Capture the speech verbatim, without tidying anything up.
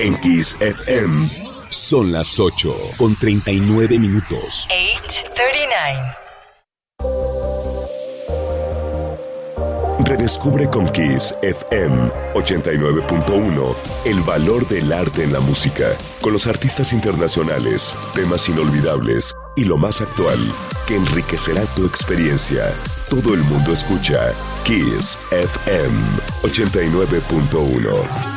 En Kiss F M son las ocho con treinta y nueve minutos. ocho treinta y nueve. Redescubre con Kiss F M ochenta y nueve punto uno el valor del arte en la música, con los artistas internacionales, temas inolvidables y lo más actual que enriquecerá tu experiencia. Todo el mundo escucha Kiss F M ochenta y nueve punto uno.